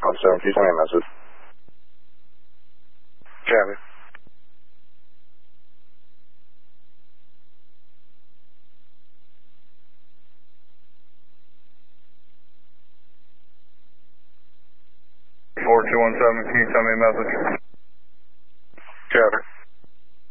please play a message. Copy. 4217, can you send me a message? Copy.